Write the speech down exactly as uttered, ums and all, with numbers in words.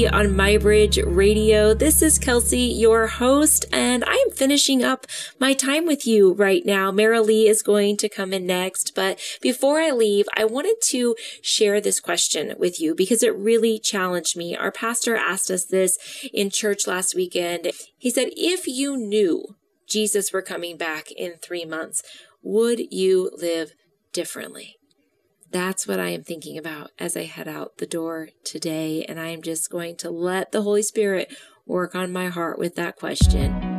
On MyBridge Radio. This is Kelsey, your host, and I am finishing up my time with you right now. Marilee is going to come in next, but before I leave, I wanted to share this question with you because it really challenged me. Our pastor asked us this in church last weekend. He said, if you knew Jesus were coming back in three months, would you live differently? That's what I am thinking about as I head out the door today. And I am just going to let the Holy Spirit work on my heart with that question.